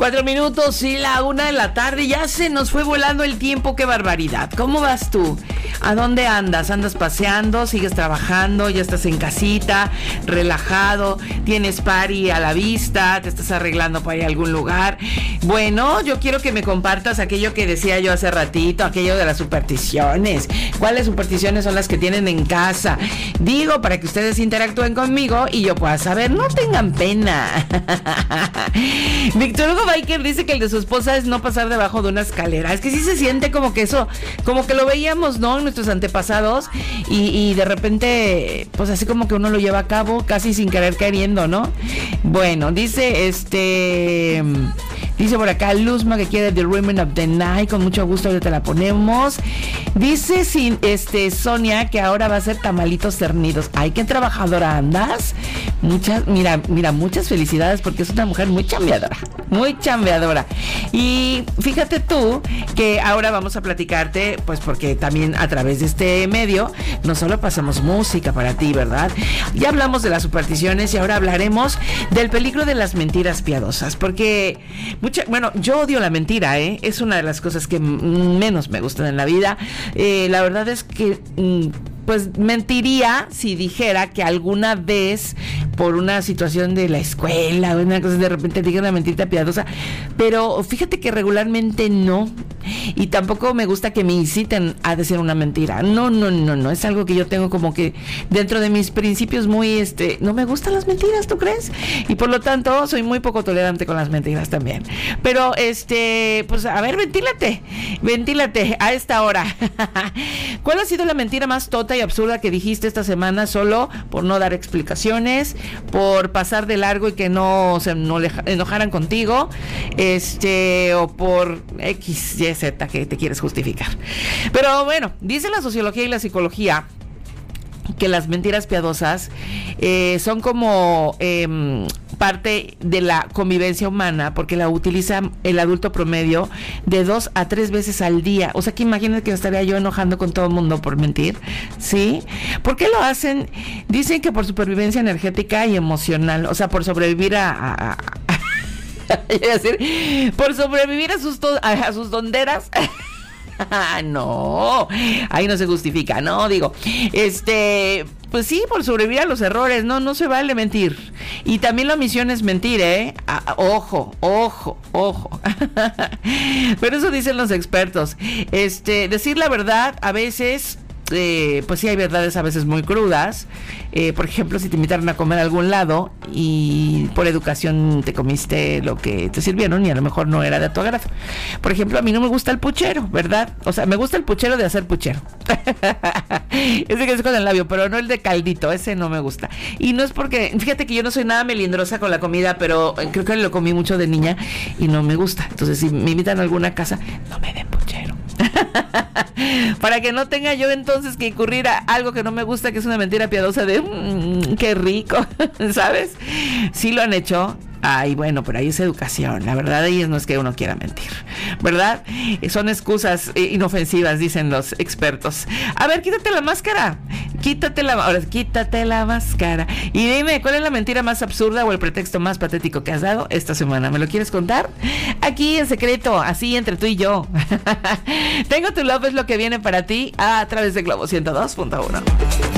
4 minutos y la 1 de la tarde. Ya se nos fue volando el tiempo, qué barbaridad. ¿Cómo vas tú? ¿A dónde andas? ¿Andas paseando? ¿Sigues trabajando? ¿Ya estás en casita? ¿Relajado? ¿Tienes party a la vista? ¿Te estás arreglando para ir a algún lugar? Bueno, yo quiero que me compartas aquello que decía yo hace ratito, aquello de las supersticiones. ¿Cuáles supersticiones son las que tienen en casa? Digo, para que ustedes interactúen conmigo y yo pueda saber, no tengan pena. Víctor Hugo Biker dice que el de su esposa es no pasar debajo de una escalera. Es que sí se siente como que eso, como que lo veíamos, ¿no? En nuestros antepasados y de repente, pues así como que uno lo lleva a cabo casi sin querer queriendo, ¿no? Bueno, dice dice por acá Luzma que quiere The Rhythm of the Night, con mucho gusto ahorita la ponemos. Dice Sonia que ahora va a ser tamalitos cernidos. Ay, qué trabajadora andas. Muchas felicidades, porque es una mujer muy chambeadora. Muy chambeadora. Y fíjate tú que ahora vamos a platicarte, pues porque también a través de este medio no solo pasamos música para ti, ¿verdad? Ya hablamos de las supersticiones y ahora hablaremos del peligro de las mentiras piadosas, porque yo odio la mentira, es una de las cosas que menos me gustan en la vida. La verdad es que pues mentiría si dijera que alguna vez por una situación de la escuela o una cosa de repente diga una mentirita piadosa, pero fíjate que regularmente no, y tampoco me gusta que me inciten a decir una mentira. No, es algo que yo tengo como que dentro de mis principios muy no me gustan las mentiras, ¿tú crees? Y por lo tanto soy muy poco tolerante con las mentiras también. Pero pues a ver, ventílate a esta hora. ¿Cuál ha sido la mentira más tota y absurda que dijiste esta semana solo por no dar explicaciones, por pasar de largo y que no se enojaran contigo, o por X, Y, Z que te quieres justificar? Pero bueno, dice la sociología y la psicología que las mentiras piadosas son como parte de la convivencia humana, porque la utiliza el adulto promedio de 2 a 3 veces al día. O sea, que imagínate que me estaría yo enojando con todo el mundo por mentir, ¿sí? ¿Por qué lo hacen? Dicen que por supervivencia energética y emocional, o sea, por sobrevivir por sobrevivir a sus tonderas. No, ahí no se justifica, no, digo, pues sí, por sobrevivir a los errores, no se vale mentir. Y también la omisión es mentir, ojo. Pero eso dicen los expertos. Decir la verdad a veces, pues sí hay verdades a veces muy crudas. Por ejemplo, si te invitaron a comer a algún lado y por educación te comiste lo que te sirvieron y a lo mejor no era de tu agrado. Por ejemplo, a mí no me gusta el puchero, ¿verdad? O sea, me gusta el puchero de hacer puchero. Ese que es con el labio, pero no el de caldito, ese no me gusta. Y no es porque, fíjate que yo no soy nada melindrosa con la comida, pero creo que lo comí mucho de niña y no me gusta. Entonces, si me invitan a alguna casa, no me den puchero. Para que no tenga yo entonces que incurrir a algo que no me gusta, que es una mentira piadosa de qué rico, ¿sabes? Sí lo han hecho. Ay, bueno, pero ahí es educación. La verdad ahí no es que uno quiera mentir, ¿verdad? Son excusas inofensivas, dicen los expertos. A ver, quítate la máscara. Quítate la máscara. Y dime, ¿cuál es la mentira más absurda o el pretexto más patético que has dado esta semana? ¿Me lo quieres contar? Aquí en secreto, así entre tú y yo. Tengo tu love es lo que viene para ti a través de Globo 102.1.